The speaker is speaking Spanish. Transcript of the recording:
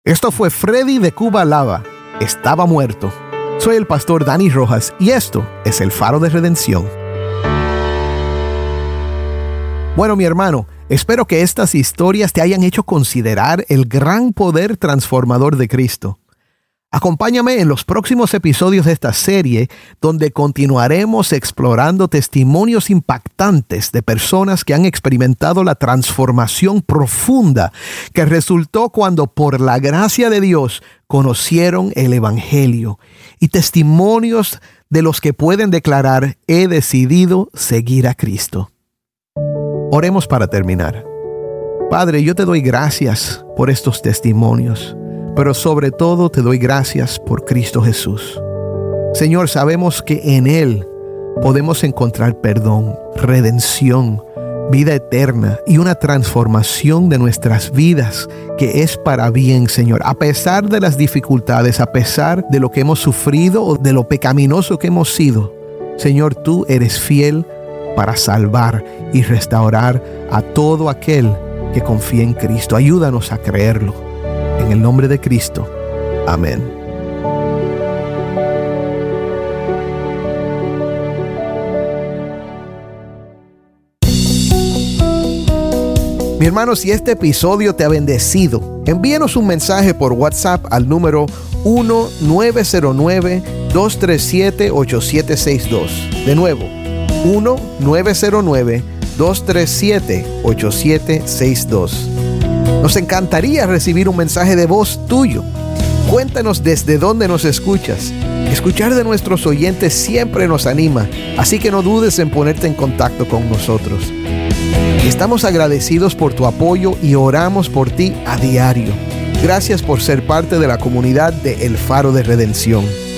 Esto fue Freddy de Cuba Lava. Estaba muerto. Soy el pastor Dani Rojas y esto es el Faro de Redención. Bueno, mi hermano, espero que estas historias te hayan hecho considerar el gran poder transformador de Cristo. Acompáñame en los próximos episodios de esta serie, donde continuaremos explorando testimonios impactantes de personas que han experimentado la transformación profunda que resultó cuando, por la gracia de Dios, conocieron el Evangelio, y testimonios de los que pueden declarar: he decidido seguir a Cristo. Oremos para terminar. Padre, yo te doy gracias por estos testimonios, pero sobre todo te doy gracias por Cristo Jesús. Señor, sabemos que en Él podemos encontrar perdón, redención, vida eterna y una transformación de nuestras vidas que es para bien, Señor. A pesar de las dificultades, a pesar de lo que hemos sufrido o de lo pecaminoso que hemos sido, Señor, tú eres fiel para salvar y restaurar a todo aquel que confía en Cristo. Ayúdanos a creerlo. En el nombre de Cristo. Amén. Mi hermano, si este episodio te ha bendecido, envíanos un mensaje por WhatsApp al número 1-909-237-8762. De nuevo, 1-909-237-8762. Nos encantaría recibir un mensaje de voz tuyo. Cuéntanos desde dónde nos escuchas. Escuchar de nuestros oyentes siempre nos anima, así que no dudes en ponerte en contacto con nosotros. Estamos agradecidos por tu apoyo y oramos por ti a diario. Gracias por ser parte de la comunidad de El Faro de Redención.